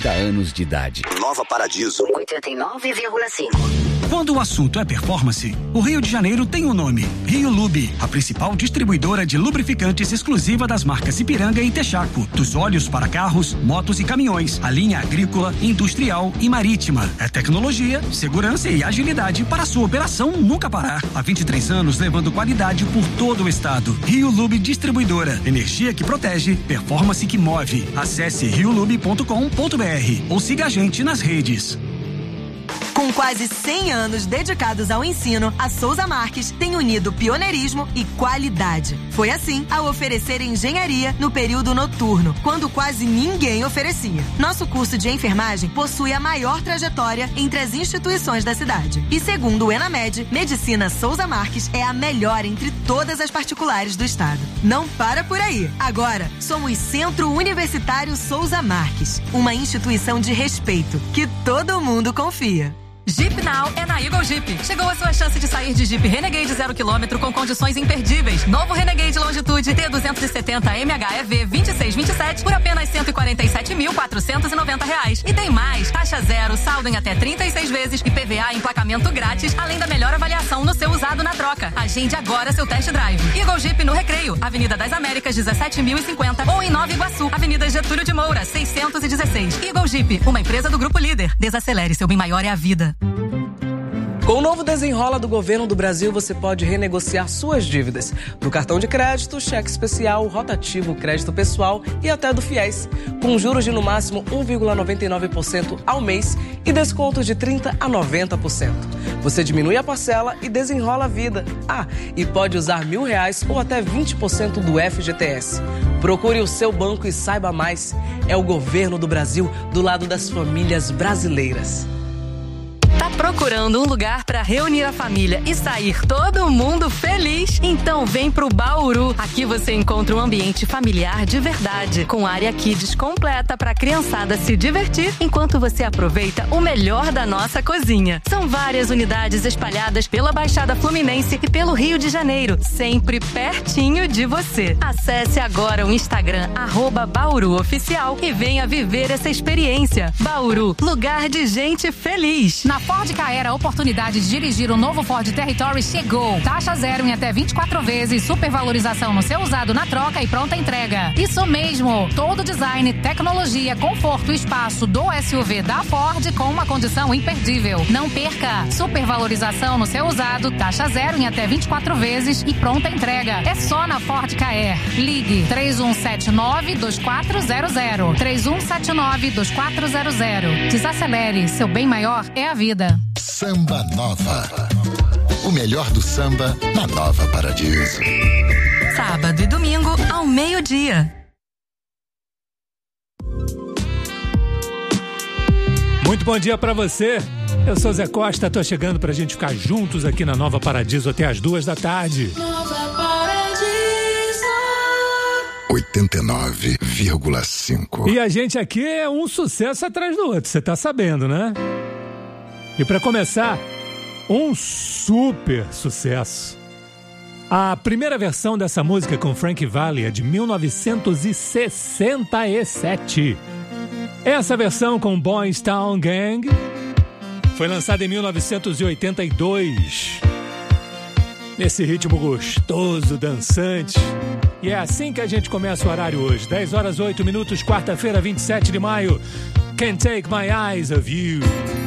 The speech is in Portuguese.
60 anos de idade. Nova Paradiso 89,5. Quando o assunto é performance, o Rio de Janeiro tem um nome: Rio Lube, a principal distribuidora de lubrificantes exclusiva das marcas Ipiranga e Texaco. Dos óleos para carros, motos e caminhões, a linha agrícola, industrial e marítima. É tecnologia, segurança e agilidade para a sua operação nunca parar. Há 23 anos levando qualidade por todo o estado. Rio Lube Distribuidora. Energia que protege, performance que move. Acesse riolube.com.br ou siga a gente nas redes. Com quase 100 anos dedicados ao ensino, a Souza Marques tem unido pioneirismo e qualidade. Foi assim ao oferecer engenharia no período noturno, quando quase ninguém oferecia. Nosso curso de enfermagem possui a maior trajetória entre as instituições da cidade. E segundo o Enamed, Medicina Souza Marques é a melhor entre todas as particulares do estado. Não para por aí. Agora, somos Centro Universitário Souza Marques, uma instituição de respeito que todo mundo confia. Jeep Now é na Eagle Jeep. Chegou a sua chance de sair de Jeep Renegade 0 km com condições imperdíveis. Novo Renegade Longitude T270 MHEV 2627 por apenas R$ 147.490. E tem mais, taxa zero, saldo em até 36 vezes e PVA emplacamento grátis, além da melhor avaliação no seu usado na troca. Agende agora seu test drive. Eagle Jeep no Recreio, Avenida das Américas 17.050 ou em Nova Iguaçu, Avenida Getúlio de Moura 616. Eagle Jeep, uma empresa do Grupo Líder. Desacelere, seu bem maior é a vida. Com o novo Desenrola do Governo do Brasil, você pode renegociar suas dívidas do cartão de crédito, cheque especial, rotativo, crédito pessoal e até do FIES, com juros de no máximo 1,99% ao mês e descontos de 30% a 90%. Você diminui a parcela e desenrola a vida. E pode usar R$1.000 ou até 20% do FGTS. Procure o seu banco e saiba mais. É o Governo do Brasil do lado das famílias brasileiras. Tá procurando um lugar para reunir a família e sair todo mundo feliz? Então vem pro Bauru. Aqui você encontra um ambiente familiar de verdade, com área kids completa para a criançada se divertir, enquanto você aproveita o melhor da nossa cozinha. São várias unidades espalhadas pela Baixada Fluminense e pelo Rio de Janeiro, sempre pertinho de você. Acesse agora o Instagram @BauruOficial e venha viver essa experiência. Bauru, lugar de gente feliz. Na Ford Ka-Air, a oportunidade de dirigir o novo Ford Territory chegou. Taxa zero em até 24 vezes, supervalorização no seu usado na troca e pronta entrega. Isso mesmo, todo design, tecnologia, conforto e espaço do SUV da Ford com uma condição imperdível. Não perca, supervalorização no seu usado, taxa zero em até 24 vezes e pronta entrega. É só na Ford Ka-Air. Ligue 3179-2400. 3179-2400. Desacelere, seu bem maior é a vida. Samba Nova. O melhor do samba na Nova Paradiso. Sábado e domingo ao meio-dia. Muito bom dia pra você. Eu sou Zé Costa, tô chegando pra gente ficar juntos aqui na Nova Paradiso até as 2 da tarde. Nova Paradiso 89,5. E a gente aqui é um sucesso atrás do outro, você tá sabendo, né? E para começar, um super sucesso. A primeira versão dessa música com Frankie Valli é de 1967. Essa versão com Boys Town Gang foi lançada em 1982. Nesse ritmo gostoso, dançante. E é assim que a gente começa o horário hoje. 10 horas 8 minutos, quarta-feira, 27 de maio. Can't Take My Eyes Off You.